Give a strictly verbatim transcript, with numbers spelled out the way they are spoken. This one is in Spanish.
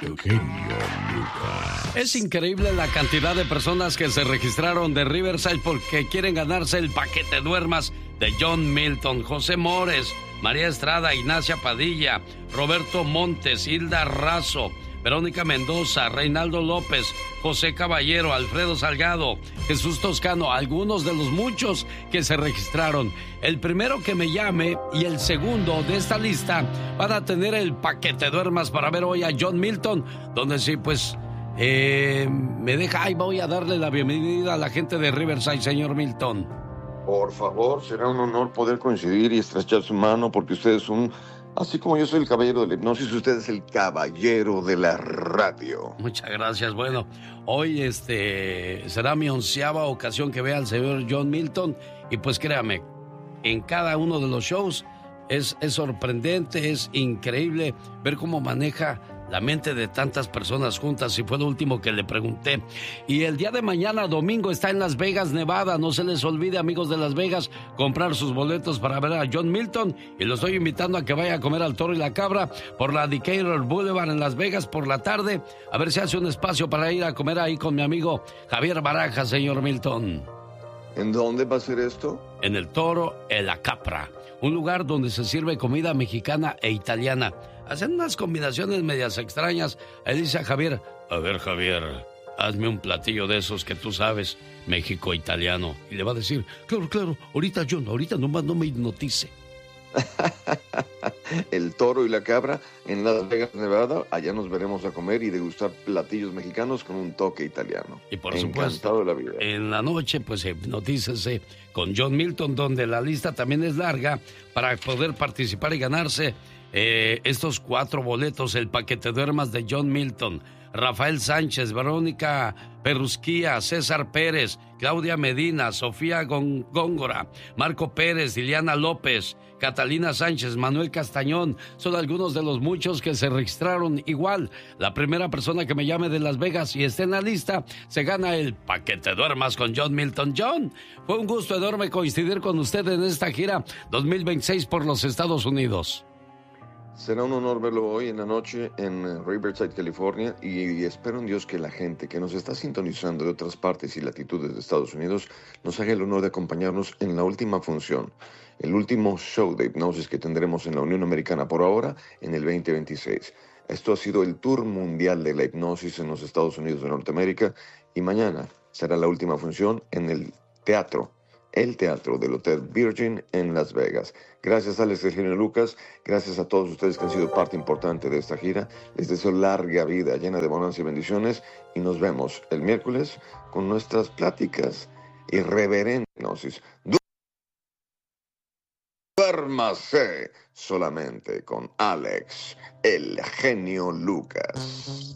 Eugenio Lucas. Es increíble la cantidad de personas que se registraron de Riverside porque quieren ganarse el paquete duermas de John Milton. José Mores, María Estrada, Ignacia Padilla, Roberto Montes, Hilda Razo, Verónica Mendoza, Reinaldo López, José Caballero, Alfredo Salgado, Jesús Toscano, algunos de los muchos que se registraron. El primero que me llame y el segundo de esta lista van a tener el paquete duermas para ver hoy a John Milton, donde sí, pues, eh, me deja, ahí voy a darle la bienvenida a la gente de Riverside, señor Milton. Por favor, será un honor poder coincidir y estrechar su mano porque usted es un... Así como yo soy el caballero de la hipnosis, usted es el caballero de la radio. Muchas gracias. Bueno, hoy este será mi onceava ocasión que vea al señor John Milton. Y pues créame, en cada uno de los shows es, es sorprendente, es increíble ver cómo maneja la mente de tantas personas juntas, y fue lo último que le pregunté. Y el día de mañana, domingo, está en Las Vegas, Nevada. No se les olvide, amigos de Las Vegas, comprar sus boletos para ver a John Milton. Y lo estoy invitando a que vaya a comer al Toro y la Cabra por la Decatur Boulevard en Las Vegas por la tarde. A ver si hace un espacio para ir a comer ahí con mi amigo Javier Baraja, señor Milton. ¿En dónde va a ser esto? En el Toro y la Capra, un lugar donde se sirve comida mexicana e italiana. Hacen unas combinaciones medias extrañas. Ahí dice a Javier: a ver, Javier, hazme un platillo de esos que tú sabes, México-italiano. Y le va a decir: claro, claro, ahorita John, ahorita nomás no me hipnotice. El Toro y la Cabra en Las Vegas, Nevada. Allá nos veremos a comer y degustar platillos mexicanos con un toque italiano. Y por Encantado supuesto, de la vida. En la noche, pues hipnotícese con John Milton, donde la lista también es larga para poder participar y ganarse eh, estos cuatro boletos, el paquete duermas de John Milton. Rafael Sánchez, Verónica Perrusquía, César Pérez, Claudia Medina, Sofía Góngora, Marco Pérez, Liliana López, Catalina Sánchez, Manuel Castañón, son algunos de los muchos que se registraron. Igual, la primera persona que me llame de Las Vegas y esté en la lista, se gana el paquete duermas con John Milton. John, fue un gusto enorme coincidir con usted en esta gira dos mil veintiséis por los Estados Unidos. Será un honor verlo hoy en la noche en Riverside, California, y espero en Dios que la gente que nos está sintonizando de otras partes y latitudes de Estados Unidos nos haga el honor de acompañarnos en la última función, el último show de hipnosis que tendremos en la Unión Americana por ahora en el veinte veintiséis. Esto ha sido el Tour Mundial de la Hipnosis en los Estados Unidos de Norteamérica, y mañana será la última función en el teatro, el teatro del Hotel Virgin en Las Vegas. Gracias, Alex, Eugenio Lucas. Gracias a todos ustedes que han sido parte importante de esta gira. Les deseo larga vida, llena de bonanza y bendiciones. Y nos vemos el miércoles con nuestras pláticas irreverentes. Duérmase solamente con Alex, el genio Lucas.